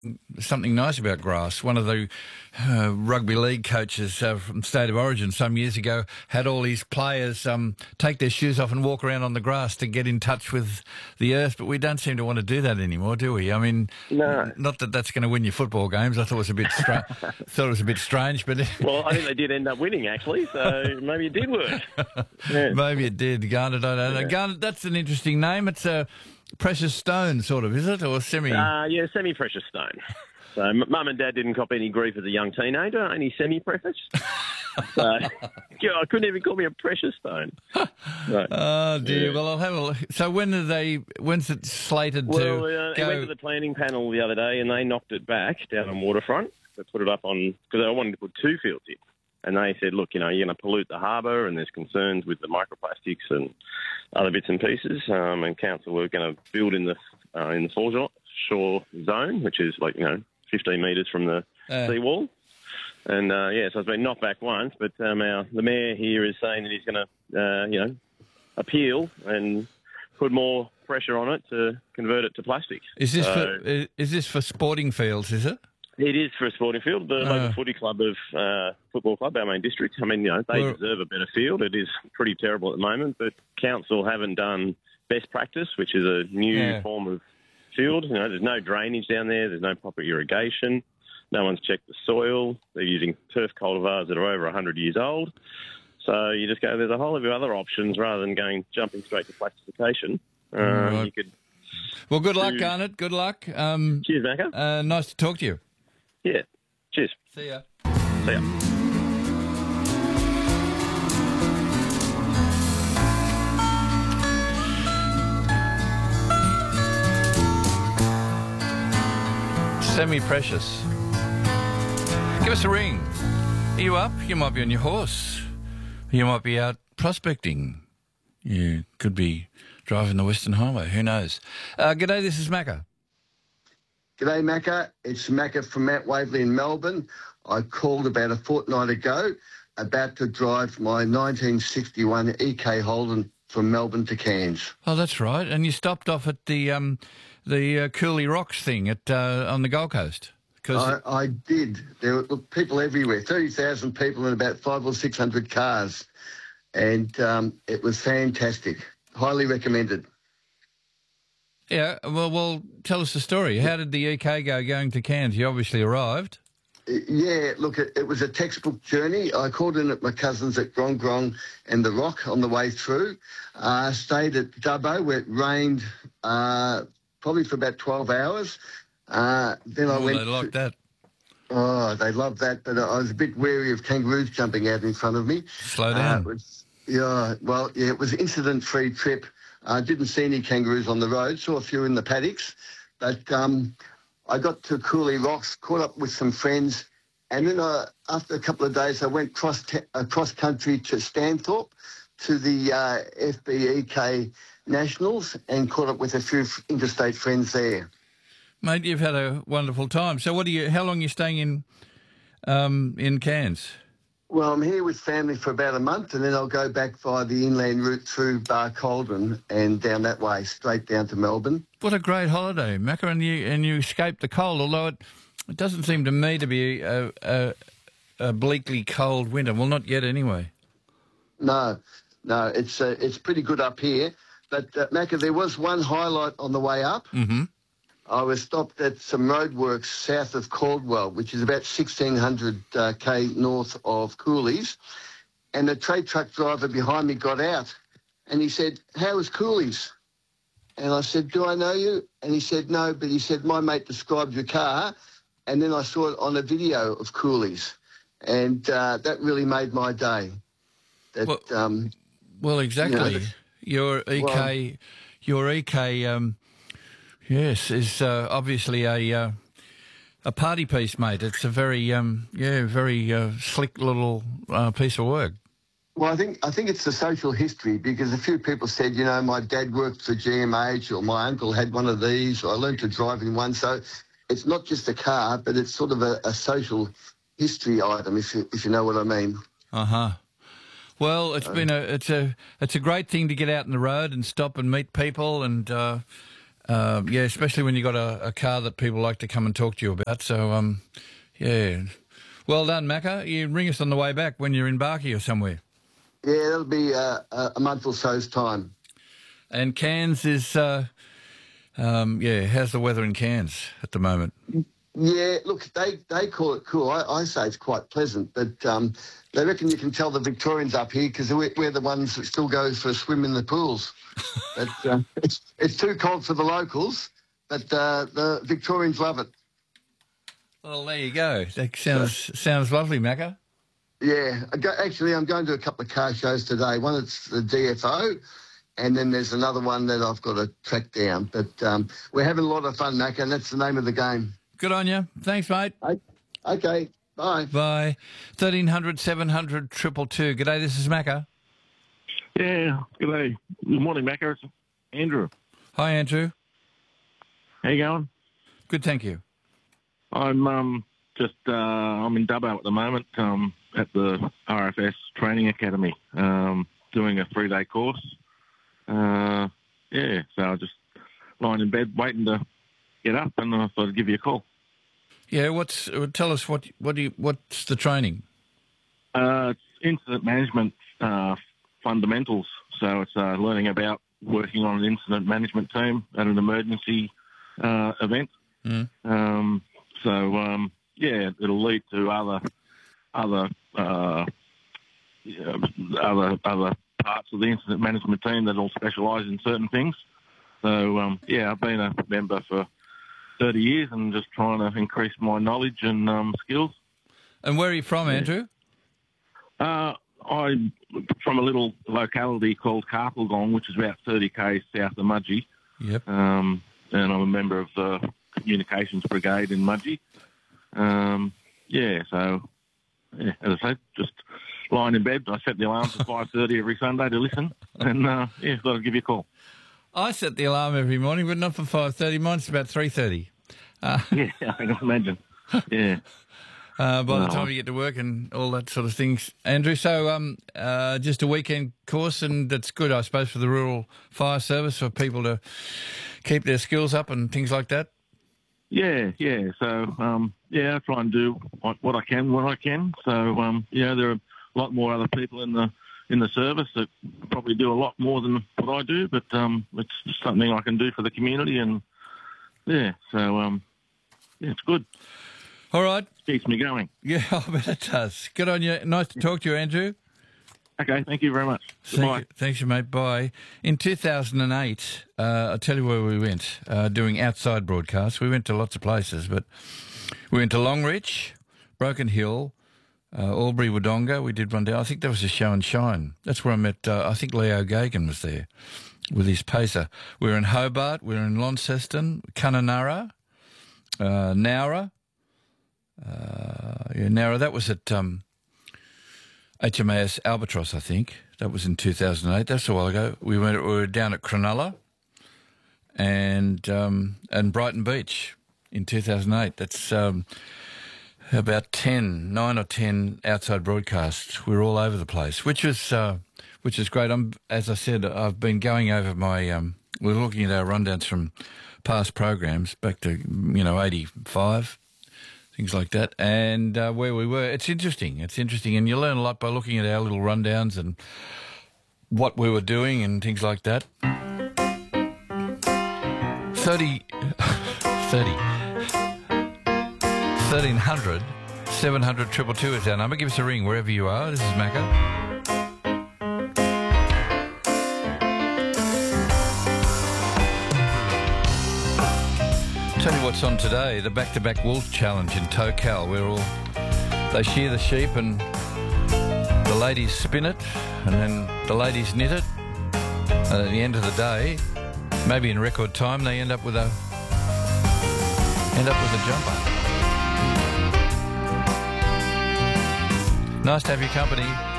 something nice about grass. One of the rugby league coaches from State of Origin some years ago had all these players take their shoes off and walk around on the grass to get in touch with the earth, but we don't seem to want to do that anymore, do we? I mean, No. not that that's going to win you football games. I thought it was a bit strange, but Well, I think they did end up winning, actually, so maybe it did work. Yeah. maybe it did. Garnet, I don't know. Yeah. Garnet, that's an interesting name. It's a precious stone, sort of, is it, or semi? Yeah, semi-precious stone. So Mum and Dad didn't cop any grief as a young teenager, only semi-precious. So yeah, I couldn't even call me a precious stone. Right. Oh dear. Yeah. Well, I'll have a look. So when's it slated Well, to it go? went to the planning panel the other day, and they knocked it back down on Waterfront. They put it up on because they wanted to put 2 fields in, and they said, look, you're going to pollute the harbour, and there's concerns with the microplastics and other bits and pieces. And council were going to build in the foreshore zone, which is 15 metres from the seawall. And so it's been knocked back once, but the mayor here is saying that he's going to, appeal and put more pressure on it to convert it to plastic. Is this for sporting fields? Is it? It is for a sporting field. The local footy club of football club, our main district. I mean, they deserve a better field. It is pretty terrible at the moment, but council haven't done best practice, which is a new form of field. There's no drainage down there. There's no proper irrigation. No one's checked the soil. They're using turf cultivars that are over 100 years old. So you just go, there's a whole lot of other options rather than jumping straight to plastification. You could. Well, good luck, Garnet. Good luck. Cheers, Macca. Nice to talk to you. Yeah. Cheers. See ya. See ya. Semi-precious. Give us a ring. Are you up? You might be on your horse. You might be out prospecting. You could be driving the Western Highway. Who knows? G'day, this is Macca. G'day, Macca. It's Macca from Mount Waverley in Melbourne. I called about a fortnight ago about to drive my 1961 EK Holden from Melbourne to Cairns. Oh, that's right. And you stopped off at the Cooley Rocks thing on the Gold Coast. I did. There were people everywhere, 30,000 people and about 500 or 600 cars. And it was fantastic. Highly recommended. Yeah, well, tell us the story. How did the EK go going to Cairns? You obviously arrived. Yeah, look, it was a textbook journey. I called in at my cousins at Grong Grong and The Rock on the way through. Stayed at Dubbo where it rained probably for about 12 hours. Then I went. They like that. Oh, they love that, but I was a bit wary of kangaroos jumping out in front of me. Slow down. It was an incident-free trip. I didn't see any kangaroos on the road, saw a few in the paddocks, but I got to Cooley Rocks, caught up with some friends, and then after a couple of days I went cross-country to Stanthorpe to the FBEK Nationals and caught up with a few interstate friends there. Mate, you've had a wonderful time. So how long are you staying in Cairns? Well, I'm here with family for about a month, and then I'll go back via the inland route through Barcaldine and down that way, straight down to Melbourne. What a great holiday, Macca, and you escaped the cold, although it doesn't seem to me to be a bleakly cold winter. Well, not yet anyway. No, it's pretty good up here. But, Macca, there was one highlight on the way up. Mm-hmm. I was stopped at some roadworks south of Caldwell, which is about 1,600 k north of Coolies, and the trade truck driver behind me got out, and he said, "How is Coolies?" And I said, "Do I know you?" And he said, "No," but he said, "My mate described your car," and then I saw it on a video of Coolies, and that really made my day. Well, exactly. Your EK. Yes, is obviously a party piece, mate. It's a very very slick little piece of work. Well, I think it's the social history, because a few people said, my dad worked for GMH, or my uncle had one of these, or I learned to drive in one. So it's not just a car, but it's sort of a social history item, if you know what I mean. Well, it's a great thing to get out on the road and stop and meet people and Yeah, especially when you got a car that people like to come and talk to you about. So, yeah. Well done, Macca. You ring us on the way back when you're in Barkey or somewhere. Yeah, that'll be a month or so's time. And Cairns is, how's the weather in Cairns at the moment? Yeah, look, they call it cool. I say it's quite pleasant, but they reckon you can tell the Victorians up here because we're the ones that still go for a swim in the pools. But it's too cold for the locals, but the Victorians love it. Well, there you go. That sounds lovely, Macca. Yeah, actually, I'm going to a couple of car shows today. One, it's the DFO, and then there's another one that I've got to track down. But we're having a lot of fun, Macca, and that's the name of the game. Good on you. Thanks, mate. Okay, bye. Bye. 1300 700 222. G'day, this is Macca. Yeah, g'day. Good morning, Macca. It's Andrew. Hi, Andrew. How you going? Good, thank you. I'm I'm in Dubbo at the moment at the RFS Training Academy doing a 3-day course. So I was just lying in bed waiting to get up, and I thought I'd give you a call. Yeah, tell us what's the training? It's incident management fundamentals. So it's learning about working on an incident management team at an emergency event. Mm. It'll lead to other parts of the incident management team that'll specialise in certain things. So I've been a member for 30 years and just trying to increase my knowledge and skills. And where are you from, Andrew? I'm from a little locality called Carpelgong, which is about 30 k's south of Mudgee. Yep. And I'm a member of the Communications Brigade in Mudgee. As I said, just lying in bed. I set the alarm for 5:30 every Sunday to listen, and thought I'd give you a call. I set the alarm every morning, but not for 5:30. Mine's about 3:30. I can imagine. Yeah. By the time you get to work and all that sort of things. Andrew, so just a weekend course, and that's good, I suppose, for the rural fire service, for people to keep their skills up and things like that? Yeah. So, I try and do what I can when I can. So, there are a lot more other people in the service that probably do a lot more than what I do, but it's something I can do for the community, and it's good. All right. Keeps me going. Yeah, I bet it does. Good on you. Nice to talk to you, Andrew. Okay, thank you very much. Goodbye. Thanks, you, mate. Bye. In 2008, I'll tell you where we went, doing outside broadcasts. We went to lots of places, but we went to Longreach, Broken Hill, Albury Wodonga. We did one day. I think there was a show and shine. That's where I met, I think Leo Gagan was there with his pacer. We were in Hobart, we were in Launceston, Kununurra, Nowra. Nowra, that was at HMAS Albatross, I think. That was in 2008. That's a while ago. We were down at Cronulla and Brighton Beach in 2008. That's about 9 or 10 outside broadcasts. We were all over the place, which is great. As I said, I've been going over my. We're looking at our rundowns from past programs back to 85. Things like that, and where we were. It's interesting, and you learn a lot by looking at our little rundowns and what we were doing and things like that. 1300 700 222 is our number. Give us a ring wherever you are. This is Macca. Tell you what's on today, the back-to-back wolf challenge in Tocal, where they shear the sheep and the ladies spin it and then the ladies knit it, and at the end of the day, maybe in record time, they end up with a jumper. Nice to have your company.